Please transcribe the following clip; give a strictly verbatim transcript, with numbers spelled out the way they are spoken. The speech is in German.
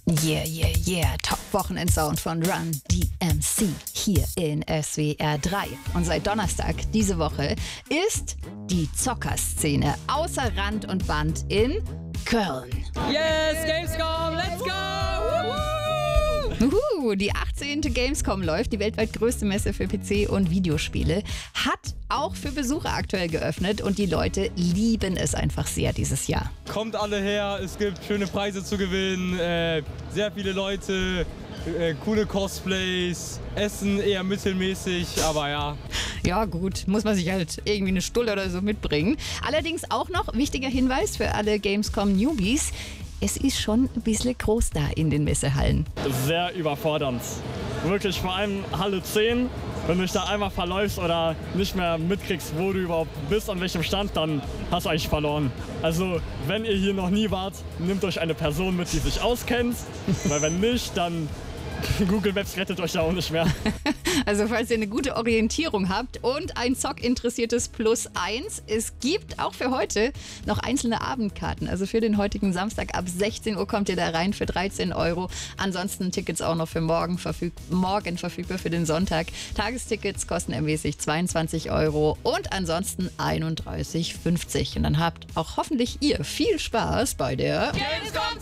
Yeah, yeah, yeah. Top-Wochenend-Sound von Run D M C hier in S W R drei. Und seit Donnerstag diese Woche ist die Zockerszene außer Rand und Band in Köln. Yes, Gamescom, let's go! Uhu, die achtzehnte Gamescom läuft, die weltweit größte Messe für P C und Videospiele, hat auch für Besucher aktuell geöffnet und die Leute lieben es einfach sehr dieses Jahr. Kommt alle her, es gibt schöne Preise zu gewinnen, äh, sehr viele Leute, äh, coole Cosplays, Essen eher mittelmäßig, aber ja. Ja gut, muss man sich halt irgendwie eine Stulle oder so mitbringen. Allerdings auch noch wichtiger Hinweis für alle Gamescom-Newbies: Es ist schon ein bisschen groß da in den Messehallen. Sehr überfordernd. Wirklich, vor allem Halle zehn. Wenn du dich da einmal verläufst oder nicht mehr mitkriegst, wo du überhaupt bist, an welchem Stand, dann hast du eigentlich verloren. Also, wenn ihr hier noch nie wart, nehmt euch eine Person mit, die sich auskennt. Weil wenn nicht, dann Google Maps rettet euch da auch nicht mehr. Also falls ihr eine gute Orientierung habt und ein Zock-interessiertes Plus eins, es gibt auch für heute noch einzelne Abendkarten. Also für den heutigen Samstag ab sechzehn Uhr kommt ihr da rein für dreizehn Euro. Ansonsten Tickets auch noch für morgen, verfüg morgen verfügbar für den Sonntag. Tagestickets kosten ermäßig zweiundzwanzig Euro und ansonsten einunddreißig fünfzig. Und dann habt auch hoffentlich ihr viel Spaß bei der Gamescom